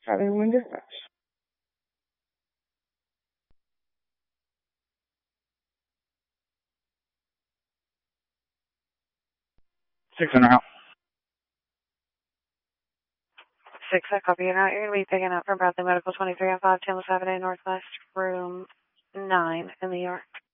Having one dispatch. 600 out. 6, I copy you out. You're going to be picking up from Bradley Medical 23 on 5 Thames Avenue Northwest, room 9 in New York.